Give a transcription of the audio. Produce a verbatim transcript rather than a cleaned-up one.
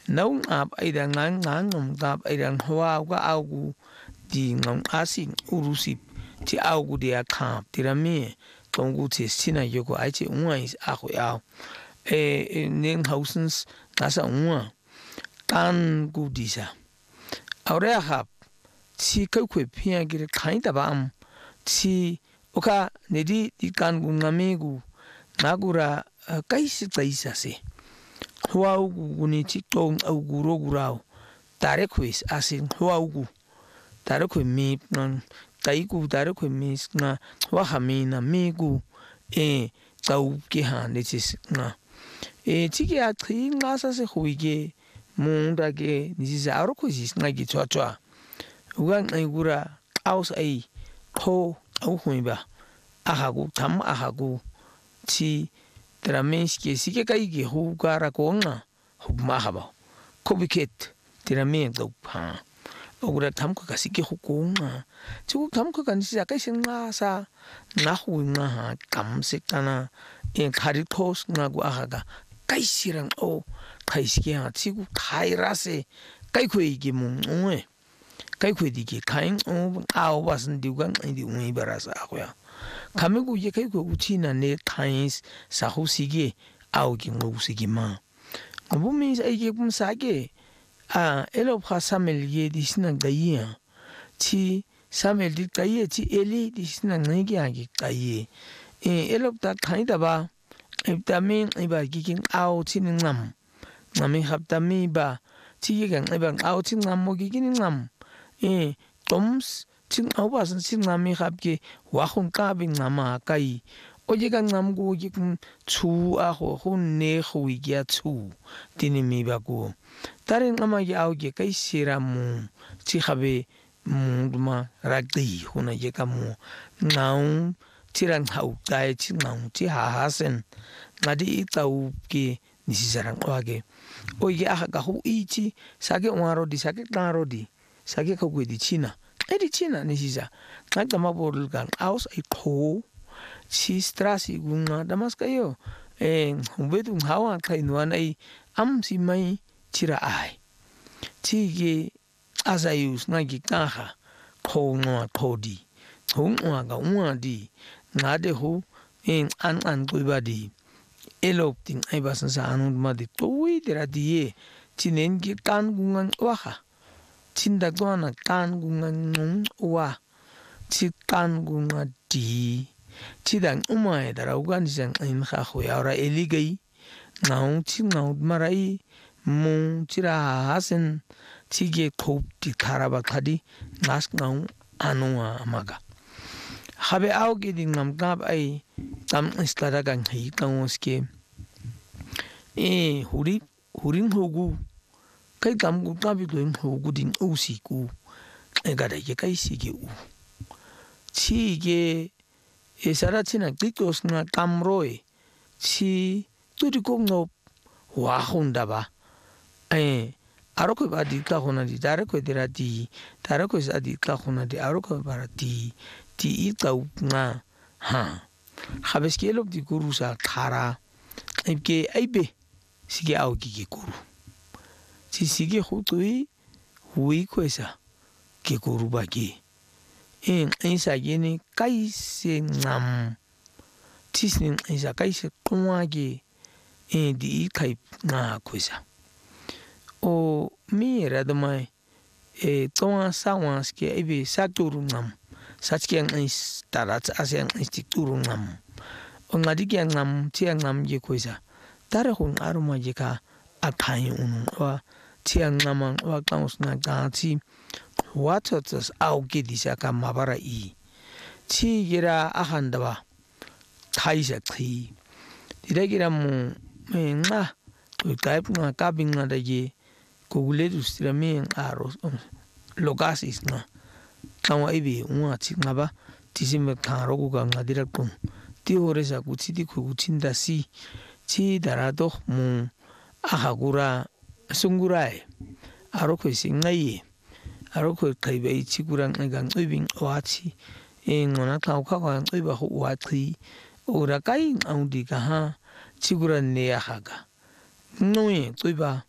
nau ngap ai da ngang ngang ngam ngap ai da hwa ga au di ngam asing urusip ti au gu dia khap tirami tongu ti sina yoko ai chi unwa is a ho ya e ning hausens asa unwa kan gu disa aure hap si kai kwe phia gi khai ta ba am si oka nedi di kan gu ngame gu nagura kai si tai sa se hwa gu ni chi tong au gu ro gu rao tare quiz asin hwa gu tare kwe mi non tai gu tare kwe mi nga wa ha mi na mi gu e tau ki ha ni chi nga e chi ki a thi nga sa se hui ge mong da ge ni si sa ro ko si nga gi chwa chwa uga ngai gura aus ai ho au hui ba a ha gu tham a ha gu chi tramens ke si ke kai ge hu ga ra ko nga hu ma ha ba ko bi ket tiramen do pa ugura tham ko ka si ke hu ko nga chu tham ko kan si sa kai sin nga sa na hu nga ha kam se kana en khari thos nga gu a ha ga kai sirang o kai si ke ha chi gu khai ra se kai khoi gi mung oi kai khoi di ke khai o a o ba san di gang di ui ba ra sa ko ya kame gu ye kai ko u chi na ne khai sa hu si ge au gi ngu si gi ma bu mi ai ge kum sa ge a elo pha samel ye di sina ga ye chi samel di ga ye chi eli di sina ngai ge a ge ga ye e elo ta khai da ba e ta min e ba gi king au chi ning nam ngami hab ta mi ba chi ge gang e ba au chi ngam mo gi gi ning nam e toms chi au ba san chi ngami hab ge wa khun ka bi ngama kai o je gang ngam gu gi chu a ho hun ne hui gi a chu tini mi ba gu tarin ngama gi au ge kai sira mu chi khabe mu ma ra gi huna ye ka mu ngau chiran hau tai chi ngau chi ha ha sen ngadi tau ki ni si sarang wa ge o ge a ga hu i chi sa ge wa ro di sa ge ta ro di sa ge ko gu di china e di china ni si sa ngak ta ma bol gan aus ai kho chi strasi gunga damas kayo e humbetu hawa kai nuan ai am si mai chira ai chi ge azayus na gi ka ha kho no kho di hung wa ga wa di na de hu en an an ku ba di elop ting ai ba san sa anu ma di toi de ra di chi nen gi kan gungan wa ha chin da go na kan gungan nung wa chi kan gunga di chi dang umai da ra ugan jang in kha ho ya ra eli gai ngau chi ngau marai mu chi ra hasen chi ge khop ti khara ba khadi nas ngau anua amaga habe au ge ding nam gap ai tam istara gang hi kaus ke e huri huring hogu kai kam gu ta bi doing hogu ding o si ku e ga da ye kai si ge u chi ge e sara china tikos na kamroi chi tu di kong no wa honda ba e aro ko ba di ka hona di dare ko dira di dare ko sa di ka hona di aro ko ba di di i ka nga ha habes ke lop di guru sa thara e ke ai be sige au ki ke guru chi sige hu tui hui ko sa ke guru ba ke en isa gene kai se ngam tisnin isa kai se kwage en di kai na kuisa o mi era de mai e toa sawas ke ebe saturu ngam satke ang is tarat asyang instituru ngam o ngadi ke ngam ti ngam ge kuisa tare hun aruma je ka akai un wa ti ngam wa kaus na ga ti watos au ge di sa ka mabara i chi gira ahanda ba thaisa thi diregira mu me nga to type nga ka binga da ye google du streaming aros logasis nga kawa ibe unwa chi nga ba tisime tharo gu ga nga direct pun ti hore sa ku chi di khu chinda si chi darado mu ahagura sungurai aro ko singai aro ko kai bai chi kurang nga ngibing wachi e ngona ka ka ka ngiba hu wachi ora kai audi ka ha chi kuran ne ha ga noi tuiba